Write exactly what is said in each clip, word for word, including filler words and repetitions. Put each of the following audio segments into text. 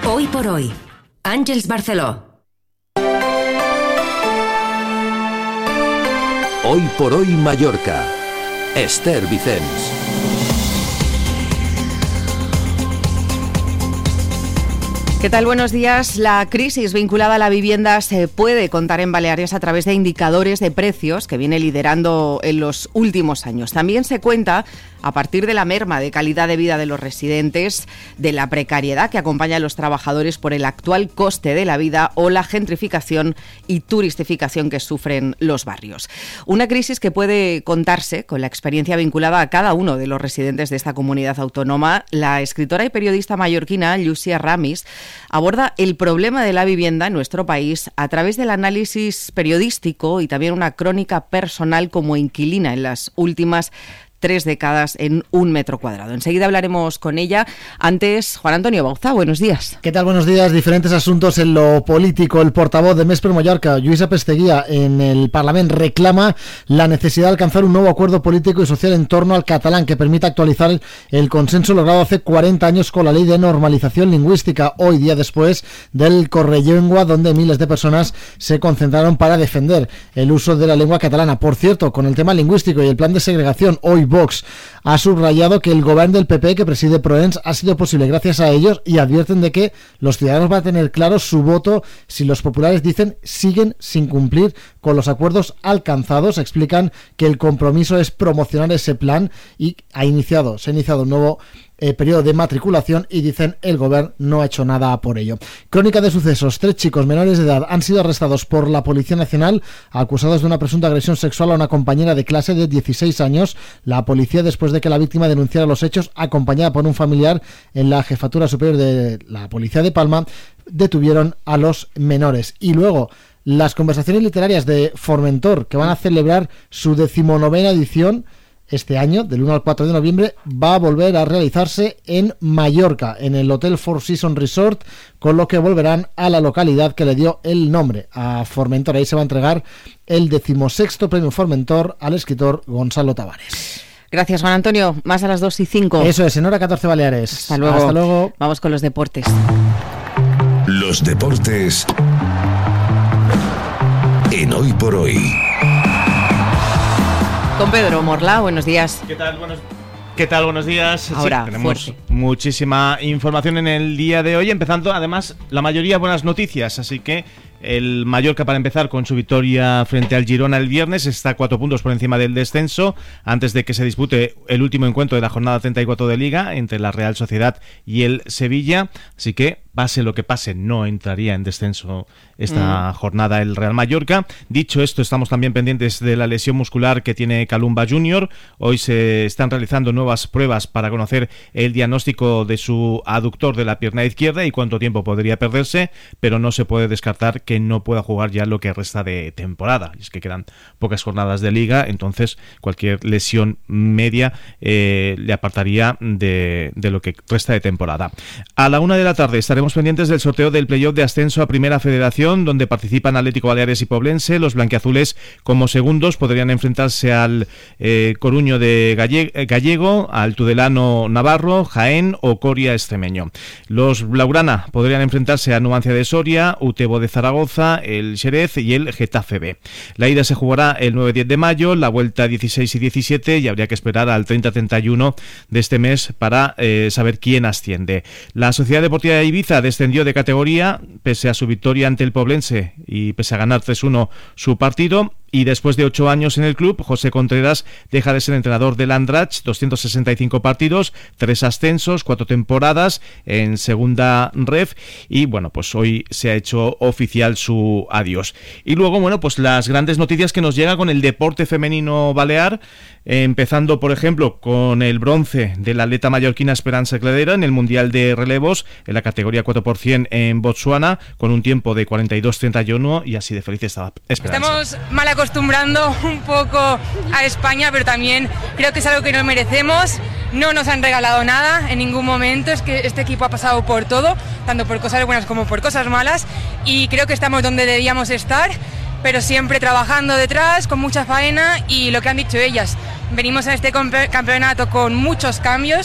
Hoy por hoy, Àngels Barceló. Hoy por hoy Mallorca, Esther Vicens. ¿Qué tal? Buenos días. La crisis vinculada a la vivienda se puede contar en Baleares a través de indicadores de precios que viene liderando en los últimos años. También se cuenta a partir de la merma de calidad de vida de los residentes, de la precariedad que acompaña a los trabajadores por el actual coste de la vida o la gentrificación y turistificación que sufren los barrios. Una crisis que puede contarse con la experiencia vinculada a cada uno de los residentes de esta comunidad autónoma. La escritora y periodista mallorquina Llucia Ramis aborda el problema de la vivienda en nuestro país a través del análisis periodístico y también una crónica personal como inquilina en las últimas tres décadas en un metro cuadrado. Enseguida hablaremos con ella. Antes, Juan Antonio Bauza, buenos días. ¿Qué tal? Buenos días. Diferentes asuntos en lo político. El portavoz de Més per Mallorca, Lluís Apesteguía, en el Parlamento reclama la necesidad de alcanzar un nuevo acuerdo político y social en torno al catalán que permita actualizar el consenso logrado hace cuarenta años con la ley de normalización lingüística, hoy día después del Correllengua, donde miles de personas se concentraron para defender el uso de la lengua catalana. Por cierto, con el tema lingüístico y el plan de segregación, hoy Vox ha subrayado que el gobierno del P P que preside Proens ha sido posible gracias a ellos y advierten de que los ciudadanos van a tener claro su voto si los populares dicen siguen sin cumplir con los acuerdos alcanzados. Explican que el compromiso es promocionar ese plan y ha iniciado, se ha iniciado un nuevo Eh, periodo de matriculación y dicen el gobierno no ha hecho nada por ello. Crónica de sucesos. Tres chicos menores de edad han sido arrestados por la Policía Nacional acusados de una presunta agresión sexual a una compañera de clase de dieciséis años. La policía, después de que la víctima denunciara los hechos acompañada por un familiar en la Jefatura Superior de la Policía de Palma, detuvieron a los menores. Y luego las conversaciones literarias de Formentor, que van a celebrar su decimonovena edición este año, del uno al cuatro de noviembre, va a volver a realizarse en Mallorca, en el Hotel Four Seasons Resort, con lo que volverán a la localidad que le dio el nombre a Formentor. Ahí se va a entregar el decimosexto premio Formentor al escritor Gonzalo Tavares. Gracias, Juan Antonio. Más a las dos y cinco. Eso es, en hora catorce Baleares. Hasta luego. Hasta luego. Vamos con los deportes. Los deportes en Hoy por Hoy. Con Pedro Morla, buenos días. ¿Qué tal? Buenos, ¿qué tal? Buenos días. Ahora, sí, tenemos fuerte. muchísima información en el día de hoy, empezando además la mayoría buenas noticias, así que el Mallorca, para empezar, con su victoria frente al Girona el viernes, está a cuatro puntos por encima del descenso, antes de que se dispute el último encuentro de la jornada treinta y cuatro de Liga entre la Real Sociedad y el Sevilla, así que pase lo que pase, no entraría en descenso esta mm. jornada el Real Mallorca. Dicho esto, estamos también pendientes de la lesión muscular que tiene Calumba junior Hoy se están realizando nuevas pruebas para conocer el diagnóstico de su aductor de la pierna izquierda y cuánto tiempo podría perderse, pero no se puede descartar que no pueda jugar ya lo que resta de temporada. Y es que quedan pocas jornadas de Liga, entonces cualquier lesión media eh, le apartaría de, de lo que resta de temporada. A la una de la tarde estaremos pendientes del sorteo del playoff de ascenso a Primera Federación, donde participan Atlético Baleares y Poblense. Los blanquiazules, como segundos, podrían enfrentarse al eh, Coruño de Galle- Gallego, al Tudelano Navarro, Jaén o Coria Extremeño. Los blaugrana podrían enfrentarse a Numancia de Soria, Utebo de Zaragoza, el Xerez y el Getafe B. La ida se jugará el nueve y diez de mayo, la vuelta dieciséis y diecisiete, y habría que esperar al treinta y treinta y uno de este mes para eh, saber quién asciende. La Sociedad Deportiva de Ibiza descendió de categoría pese a su victoria ante el Poblense y pese a ganar tres uno su partido. Y después de ocho años en el club, José Contreras deja de ser entrenador del Andratx, doscientos sesenta y cinco partidos, tres ascensos, cuatro temporadas en segunda ref, y bueno, pues hoy se ha hecho oficial su adiós. Y luego, bueno, pues las grandes noticias que nos llega con el deporte femenino balear, eh, empezando, por ejemplo, con el bronce de la atleta mallorquina Esperanza Cladera en el Mundial de Relevos, en la categoría cuatro por ciento en Botsuana, con un tiempo de cuarenta y dos treinta y uno, y así de feliz estaba Esperanza. Estamos mal acostumbrando un poco a España, pero también creo que es algo que nos merecemos. No nos han regalado nada en ningún momento, es que este equipo ha pasado por todo, tanto por cosas buenas como por cosas malas, y creo que estamos donde debíamos estar, pero siempre trabajando detrás, con mucha faena, y lo que han dicho ellas, venimos a este campeonato con muchos cambios,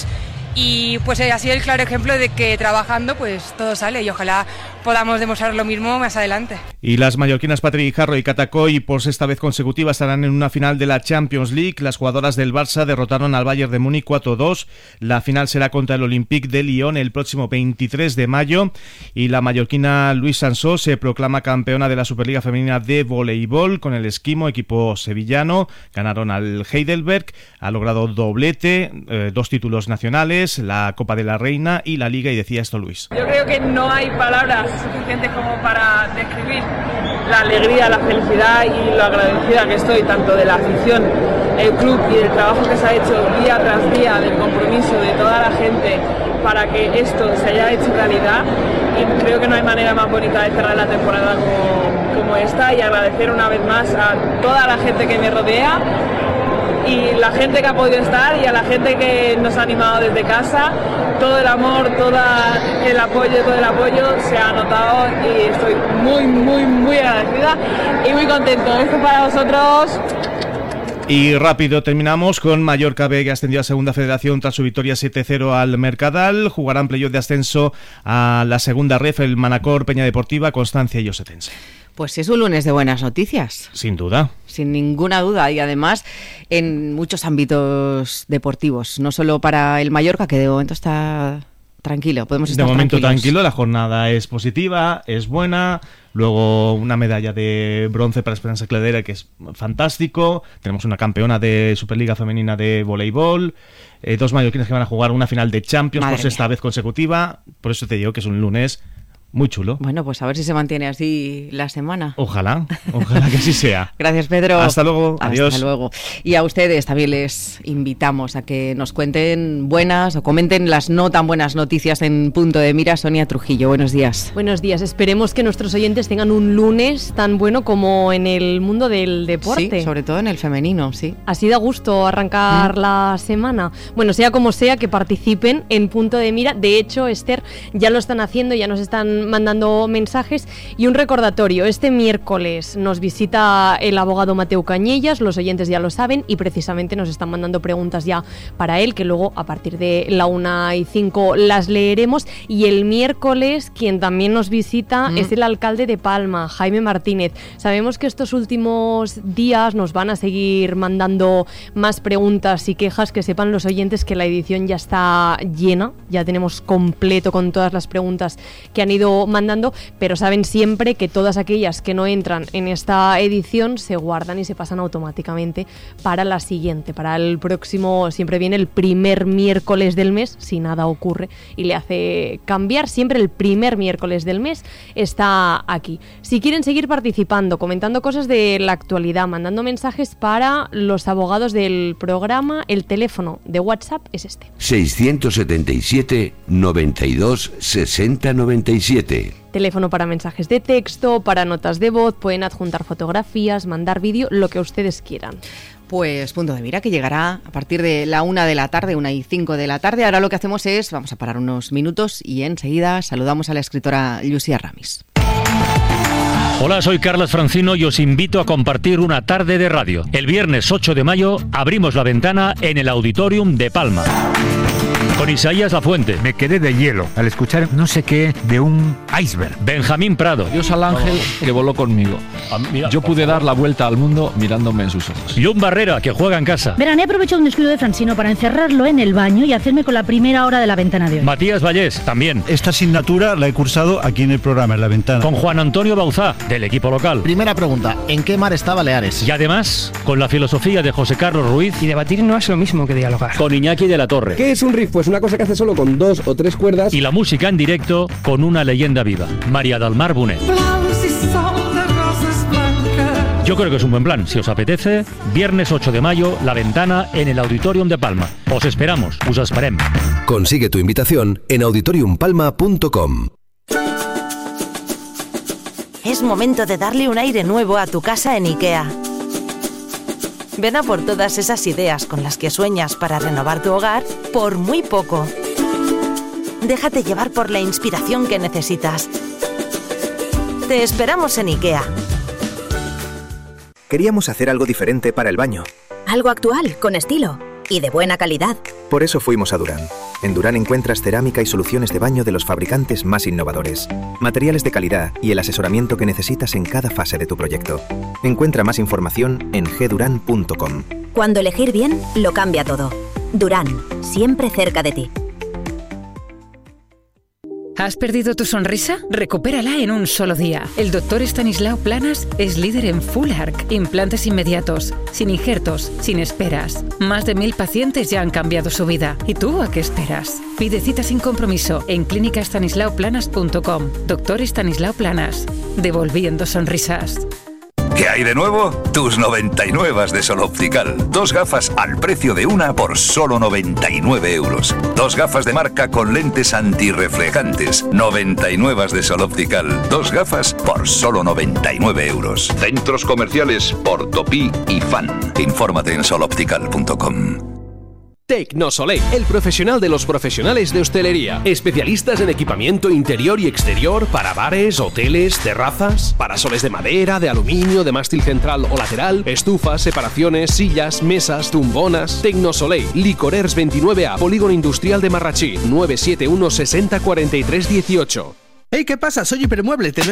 y pues ha sido el claro ejemplo de que trabajando pues todo sale y ojalá podamos demostrar lo mismo más adelante. Y las mallorquinas Patri Guijarro y Cata Coll por sexta vez consecutiva estarán en una final de la Champions League. Las jugadoras del Barça derrotaron al Bayern de Múnich cuatro dos. La final será contra el Olympique de Lyon el próximo veintitrés de mayo y la mallorquina Luis Sansó se proclama campeona de la Superliga Femenina de Voleibol con el Esquimo, equipo sevillano. Ganaron al Heidelberg, ha logrado doblete, eh, dos títulos nacionales, la Copa de la Reina y la Liga, y decía esto Luis. Yo creo que no hay palabras suficientes como para describir la alegría, la felicidad y lo agradecida que estoy tanto de la afición, el club y el trabajo que se ha hecho día tras día, del compromiso de toda la gente para que esto se haya hecho realidad, y creo que no hay manera más bonita de cerrar la temporada como, como esta, y agradecer una vez más a toda la gente que me rodea y la gente que ha podido estar y a la gente que nos ha animado desde casa. Todo el amor, todo el apoyo, todo el apoyo se ha notado y estoy muy, muy, muy agradecida y muy contento. Esto para vosotros. Y rápido terminamos con Mallorca B, que ascendió a Segunda Federación tras su victoria siete cero al Mercadal. Jugarán playoff de ascenso a la Segunda Ref el Manacor, Peña Deportiva, Constancia y Osetense. Pues es un lunes de buenas noticias. Sin duda. Sin ninguna duda, y además en muchos ámbitos deportivos, no solo para el Mallorca, que de momento está tranquilo, podemos estar De momento tranquilos. tranquilo, la jornada es positiva, es buena, luego una medalla de bronce para Esperanza Cledera, que es fantástico, tenemos una campeona de Superliga Femenina de voleibol, eh, dos mallorquines que van a jugar una final de Champions Madre por sexta mía. vez consecutiva, por eso te digo que es un lunes muy chulo. Bueno, pues a ver si se mantiene así la semana. Ojalá, ojalá que así sea. Gracias, Pedro. Hasta luego, adiós. Hasta luego. Y a ustedes también les invitamos a que nos cuenten buenas o comenten las no tan buenas noticias en Punto de Mira. Sonia Trujillo, buenos días. Buenos días. Esperemos que nuestros oyentes tengan un lunes tan bueno como en el mundo del deporte. Sí, sobre todo en el femenino, sí. Así da gusto arrancar mm. la semana. Bueno, sea como sea, que participen en Punto de Mira. De hecho, Esther, ya lo están haciendo, ya nos están mandando mensajes. Y un recordatorio, este miércoles nos visita el abogado Mateu Cañellas, los oyentes ya lo saben, y precisamente nos están mandando preguntas ya para él, que luego a partir de la una y cinco las leeremos. Y el miércoles quien también nos visita mm. es el alcalde de Palma, Jaime Martínez. Sabemos que estos últimos días nos van a seguir mandando más preguntas y quejas, que sepan los oyentes que la edición ya está llena, ya tenemos completo con todas las preguntas que han ido mandando, pero saben siempre que todas aquellas que no entran en esta edición se guardan y se pasan automáticamente para la siguiente, para el próximo. Siempre viene el primer miércoles del mes, si nada ocurre y le hace cambiar, siempre el primer miércoles del mes está aquí. Si quieren seguir participando, comentando cosas de la actualidad, mandando mensajes para los abogados del programa, el teléfono de WhatsApp es este: seiscientos setenta y siete, noventa y dos, sesenta, noventa y siete. Teléfono para mensajes de texto, para notas de voz, pueden adjuntar fotografías, mandar vídeo, lo que ustedes quieran. Pues Punto de Mira, que llegará a partir de la una de la tarde, una y cinco de la tarde. Ahora lo que hacemos es, vamos a parar unos minutos y enseguida saludamos a la escritora Llucia Ramis. Hola, soy Carlos Francino y os invito a compartir una tarde de radio. El viernes ocho de mayo abrimos la ventana en el Auditorium de Palma. Con Isaías Lafuente. Me quedé de hielo al escuchar no sé qué de un iceberg. Benjamín Prado. Dios al ángel que voló conmigo. Yo pude dar la vuelta al mundo mirándome en sus ojos. Jun Barrera, que juega en casa. Verán, he aprovechado un descuido de Francino para encerrarlo en el baño y hacerme con la primera hora de la ventana de hoy. Matías Vallés, también. Esta asignatura la he cursado aquí en el programa, en la ventana. Con Juan Antonio Bauzá, del equipo local. Primera pregunta, ¿en qué mar está Baleares? Y además, con la filosofía de José Carlos Ruiz. Y debatir no es lo mismo que dialogar. Con Iñaki de la Torre. ¿Qué es un riff? Pues una cosa que hace solo con dos o tres cuerdas. Y la música en directo con una leyenda viva, María del Mar Bonet. Yo creo que es un buen plan. Si os apetece, viernes ocho de mayo, la ventana en el Auditorium de Palma. Os esperamos, us esperem. Consigue tu invitación en auditorium palma punto com. Es momento de darle un aire nuevo a tu casa en IKEA. Ven a por todas esas ideas con las que sueñas para renovar tu hogar por muy poco. Déjate llevar por la inspiración que necesitas. Te esperamos en IKEA. Queríamos hacer algo diferente para el baño. Algo actual, con estilo y de buena calidad. Por eso fuimos a Durán. En Durán encuentras cerámica y soluciones de baño de los fabricantes más innovadores, materiales de calidad y el asesoramiento que necesitas en cada fase de tu proyecto. Encuentra más información en g duran punto com. Cuando elegir bien, lo cambia todo. Durán, siempre cerca de ti. ¿Has perdido tu sonrisa? Recupérala en un solo día. El doctor Estanislao Planas es líder en Full Arch, implantes inmediatos, sin injertos, sin esperas. Más de mil pacientes ya han cambiado su vida. ¿Y tú a qué esperas? Pide cita sin compromiso en clínica estanislao planas punto com. Doctor Estanislao Planas, devolviendo sonrisas. ¿Qué hay de nuevo? Tus noventa y nueve de Sol Optical. Dos gafas al precio de una por solo noventa y nueve euros. Dos gafas de marca con lentes antirreflejantes. noventa y nueve de Sol Optical. Dos gafas por solo noventa y nueve euros. Centros comerciales Portopí y Fan. Infórmate en sol optical punto com. Tecnosoleil, el profesional de los profesionales de hostelería. Especialistas en equipamiento interior y exterior para bares, hoteles, terrazas, parasoles de madera, de aluminio, de mástil central o lateral, estufas, separaciones, sillas, mesas, tumbonas. Tecnosoleil, Licorers veintinueve A, Polígono Industrial de Marrachí, nueve siete uno sesenta cuarenta y tres dieciocho. Hey, ¿qué pasa? Soy Hipermueble.